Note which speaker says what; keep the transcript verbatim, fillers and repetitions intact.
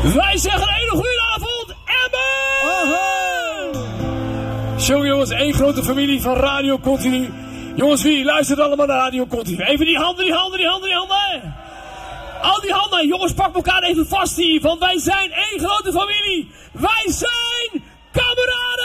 Speaker 1: Wij zeggen een hele goede avond, Emmen! Zo jongens, één grote familie van Radio Continu. Jongens, wie luistert allemaal naar Radio Continu? Even die handen, die handen, die handen, die handen. Al die handen, jongens, pak elkaar even vast hier. Want wij zijn één grote familie. Wij zijn kameraden!